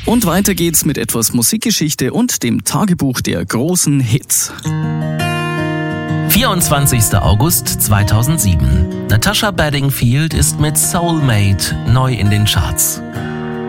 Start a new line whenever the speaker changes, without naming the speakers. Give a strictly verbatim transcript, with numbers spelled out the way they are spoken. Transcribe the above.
Und weiter geht's mit etwas Musikgeschichte und dem Tagebuch der großen Hits.
vierundzwanzigster August zweitausendsieben. Natasha Bedingfield ist mit Soulmate neu in den Charts.